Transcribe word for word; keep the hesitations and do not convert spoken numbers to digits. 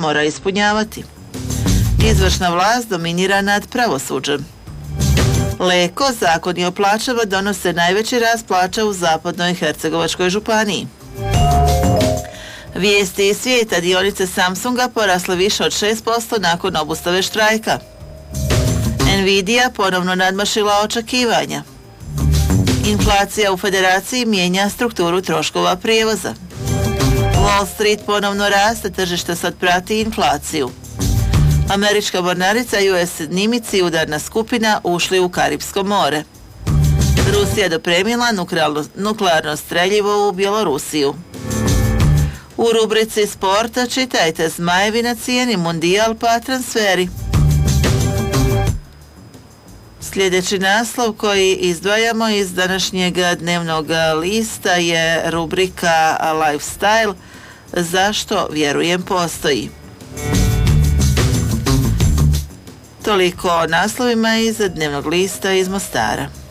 mora ispunjavati. Izvršna vlast dominira nad pravosuđem. Leko, zakoni o plaćama donose najveći rast plaća u zapadnoj Hercegovačkoj županiji. Vijesti iz svijeta, dionice Samsunga porasle više od šest posto nakon obustave štrajka. Nvidia ponovno nadmašila očekivanja. Inflacija u Federaciji mijenja strukturu troškova prijevoza. Wall Street ponovno raste, tržište sad prati inflaciju. Američka mornarica U S Nimitz i udarna skupina ušli u Karipsko more. Rusija dopremila nuklearno, nuklearno streljivo u Bjelorusiju. U rubrici sporta čitajte: Zmajevi na cijeni, Mundijal pa transferi. Sljedeći naslov koji izdvajamo iz današnjeg dnevnog lista je rubrika Lifestyle. Zašto vjerujem postoji? Toliko o naslovima iz dnevnog lista iz Mostara.